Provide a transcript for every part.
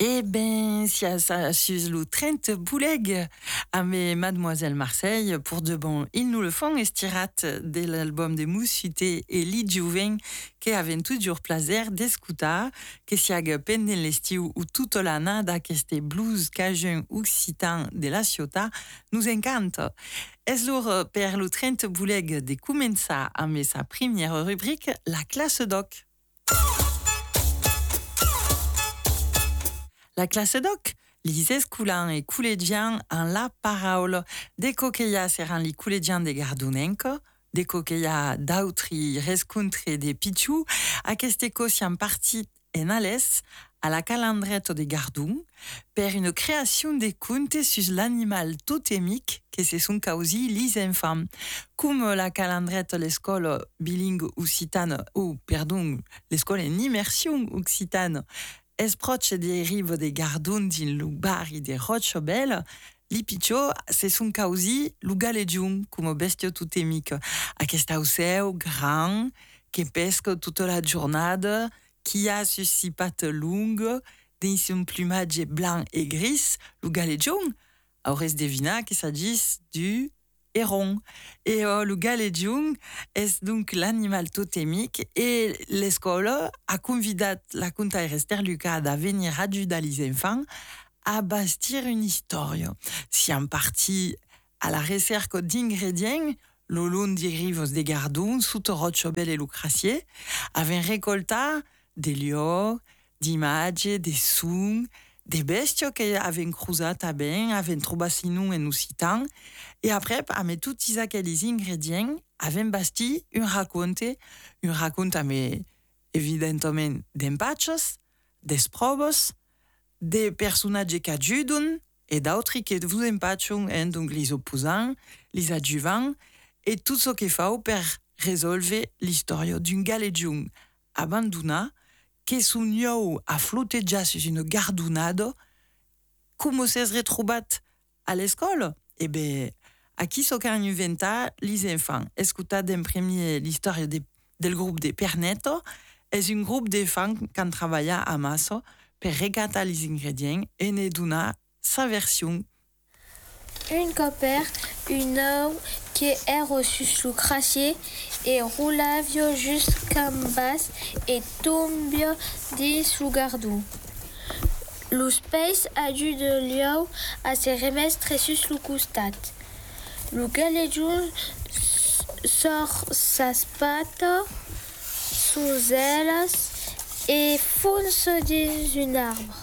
Eh ben, si ça sus le 30 bouleg à mes Mademoiselle Marseille, pour de bon, ils nous le font estirat de l'album de Moussité et Lee Jouvin, qui avaient toujours plaisir d'escutar, que si ag pen l'estiu ou toute l'année d'aqueste blues cajun occitan de la ciota, nous encante. Es lor per le 30 bouleg de començar amb sa première rubrique, la classe doc. La classe doc, lises coulant et coulédian en la parole. Deco que ya seran li coulédian de Gardunenco, deco que ya d'autri rescontre de Pichou, aquesta sian partit en ales à la calandrette de Gardun, per une création de contes sur l'animal totémique que se sont causi les enfants. Comme la calandrette l'école bilingue occitane, l'école en immersion occitane, es proche des rives de Gardun din Lubari de Rochebel, li pitjor se son causi l'ugalejun comme bestio totémique. Aquesta oceu grand, que pesque toute la journée, qui a sur ses pattes longues, dans son plumage blanc et gris, l'ugalejun, aures devina qu'il s'agisse du héron. Et le galejun est donc l'animal totémique et l'école a convidé la contaire Esther Lucas à venir ajudar les enfants à bâtir une histoire. Si en partie à la recherche d'ingrédients, le long des rives des Gardun, sous Rochebel et Lucracier, avaient récolté des lieux, d'images, des sons, des bestiaux qui avaient croisé à ben, avaient trouvé sinon en occitan, et après, avec tous ces ingrédients, avaient bâti une raconte avec évidemment des patches, des probes, des personnages qui ajudent, et d'autres qui vous empatchent, donc les opposants, les adjuvants, et tout ce qu'il faut pour résolver l'histoire d'une galejun abandonnée que sognau a flottejat sur une gardunade, comme s'es retroubat à l'école? Eh ben, à qui s'en inventa les enfants? Escutat en premier l'histoire del groupe de Perneto, est un groupe de femmes qui travaillent à masse pour récater les ingrédients et ne donner sa version. Une copère, une eau qui est reçue sous crassier et roulavio jusqu'en bas et tombio di sous gardou. Le space a dû de lieu à se remettre sur le costat. Le galejun sort sa patte sous ailes et fonce dans un arbre.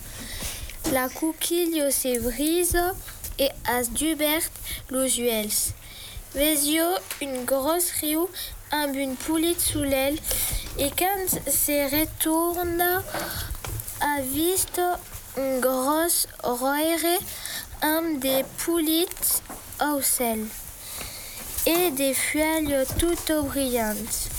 La coquille se brise et as d'Hubert los juels. Vesio une grosse riu amb une poulette sous l'aile et quand se retourne a vist une grosse roire amb des poulettes au sel et des feuilles toutes brillantes.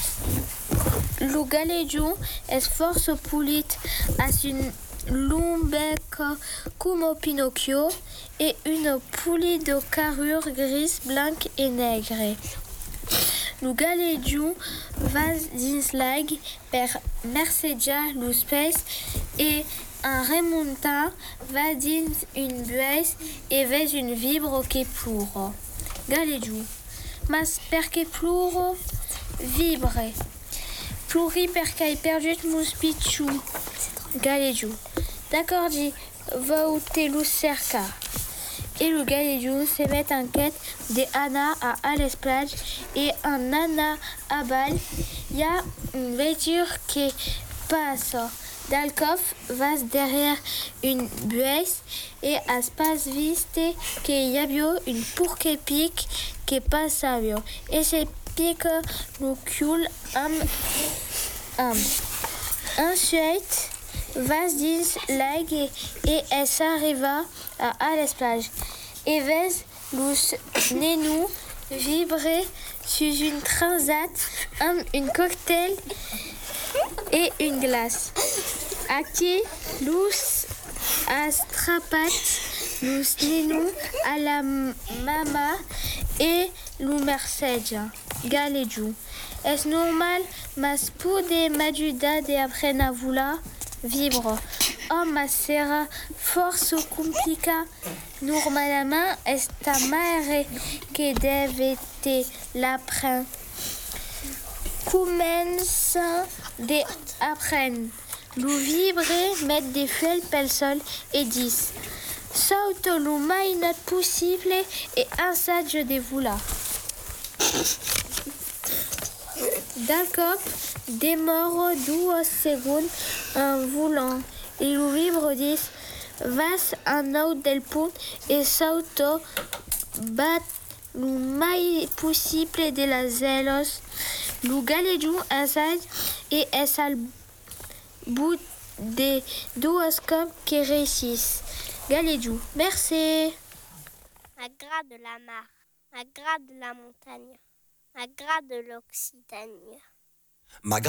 Le galejun est force poulette à une long bec comme Pinocchio et une poulie de carrure grise, blanche et nègre. Le galejun va dins lag per merceja lo space et en remontant va dins une buisse et vez une vibre qui pleure. Galejun, mas perché pleure? Vibre. Pleuri perché hai perdut mos pichou. Galejun. D'accord, dit, va où t'es lo cerca. Et le galejun se met en quête de Anna à l'esplanade et en Anna à Bâle, il y a une voiture qui passe. Dalkov va derrière une buisse et à space viste qu'il y a une pourque pique qui passe à bio. Et c'est pique le cul ensuite vas dins lag et elle s'arriva à l'esplage. Et vez los nenous vibrer sur une transat amb une cocktail et une glace. Aquí los astrapat los nenous à la mama et lo merceja. Galejun. Es normal, mas pude m'ajudar de aprendre a volar? Vibre. ma sera force complica. Normalement, esta mare que deve te l'apprendre. Commence de apprendre. Lu vibre, mettre des feuilles pel sol et 10. Sauto lo mai not possible et assaggio de vula. D'un cop, demoro 2 secondes en voulant. Et lo vibre 10. Vas en out del punt et sauto bat lo mai possible de las zelos. Lo galejo assaig et es al bout de 2 cops qui réussissent. Galejo, merci. À gras de la mare, à gras de la montagne, à gras de l'Occitanie.